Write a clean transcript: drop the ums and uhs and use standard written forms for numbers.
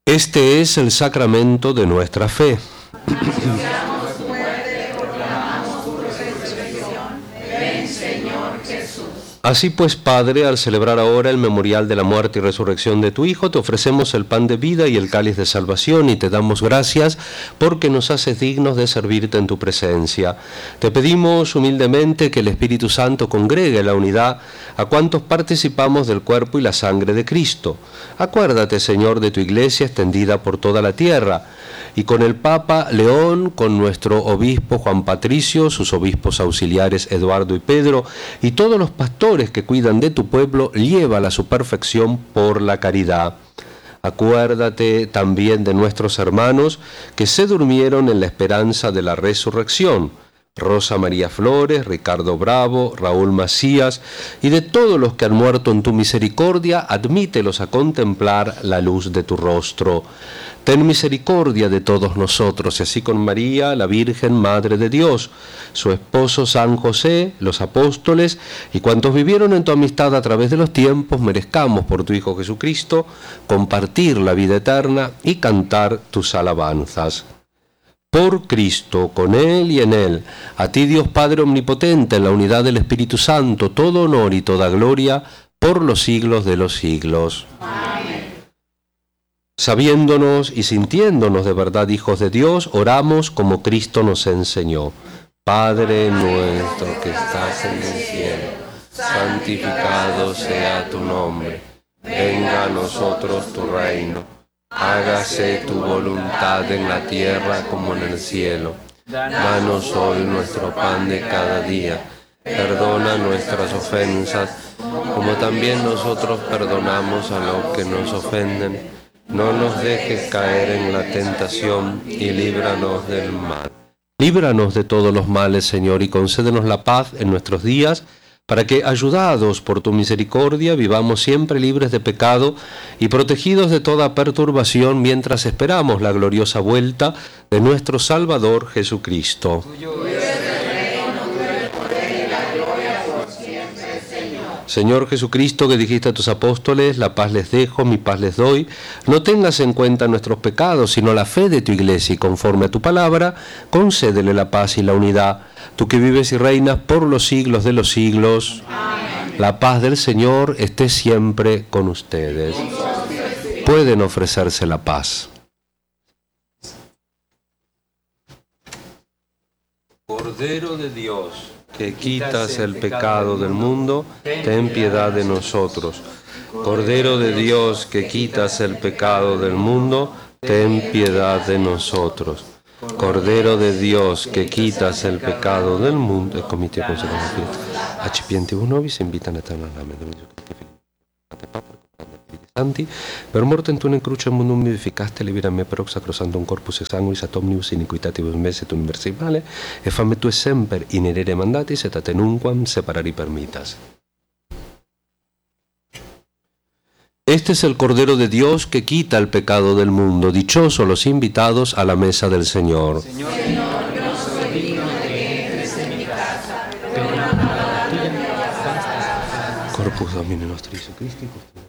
Este es el sacramento de nuestra fe. Así pues, Padre, al celebrar ahora el memorial de la muerte y resurrección de tu Hijo, te ofrecemos el pan de vida y el cáliz de salvación y te damos gracias porque nos haces dignos de servirte en tu presencia. Te pedimos humildemente que el Espíritu Santo congregue en la unidad a cuantos participamos del cuerpo y la sangre de Cristo. Acuérdate, Señor, de tu Iglesia extendida por toda la tierra, y con el Papa León, con nuestro obispo Juan Patricio, sus obispos auxiliares Eduardo y Pedro, y todos los pastores que cuidan de tu pueblo, llévala a su perfección por la caridad. Acuérdate también de nuestros hermanos que se durmieron en la esperanza de la resurrección, Rosa María Flores, Ricardo Bravo, Raúl Macías, y de todos los que han muerto en tu misericordia, admítelos a contemplar la luz de tu rostro. Ten misericordia de todos nosotros, y así con María, la Virgen, Madre de Dios, su esposo San José, los apóstoles, y cuantos vivieron en tu amistad a través de los tiempos, merezcamos por tu Hijo Jesucristo compartir la vida eterna y cantar tus alabanzas. Por Cristo, con Él y en Él, a ti Dios Padre Omnipotente, en la unidad del Espíritu Santo, todo honor y toda gloria, por los siglos de los siglos. Amén. Sabiéndonos y sintiéndonos de verdad hijos de Dios, oramos como Cristo nos enseñó. Padre nuestro que estás en el cielo, santificado sea tu nombre. Venga a nosotros tu reino. Hágase tu voluntad en la tierra como en el cielo. Danos hoy nuestro pan de cada día. Perdona nuestras ofensas, como también nosotros perdonamos a los que nos ofenden. No nos dejes caer en la tentación y líbranos del mal. Líbranos de todos los males, Señor, y concédenos la paz en nuestros días, para que, ayudados por tu misericordia, vivamos siempre libres de pecado y protegidos de toda perturbación mientras esperamos la gloriosa vuelta de nuestro Salvador Jesucristo. Señor Jesucristo, que dijiste a tus apóstoles, la paz les dejo, mi paz les doy, no tengas en cuenta nuestros pecados, sino la fe de tu Iglesia, y conforme a tu palabra, concédele la paz y la unidad. Tú que vives y reinas por los siglos de los siglos, amén. La paz del Señor esté siempre con ustedes. Pueden ofrecerse la paz. Cordero de Dios, que quitas el pecado del mundo, ten piedad de nosotros. Cordero de Dios, que quitas el pecado del mundo, ten piedad de nosotros. Cordero de Dios, que quitas el pecado del mundo, e comité con accipienti nobis invitan eternamente Santi, per mortem tu in cruce mundum vivificaste, libera me per sacrosantum corpus et sanguis ad omnibus iniquitatibus messe tu inversi male, e fammi tu semper inerere mandatis et atenunquam separari permitas. Este es el Cordero de Dios que quita el pecado del mundo. Dichosos los invitados a la mesa del Señor. Señor, yo no soy digno de que entres en mi casa, pero una palabra tuya me bastará. Corpus Domini nostri Jesucristi.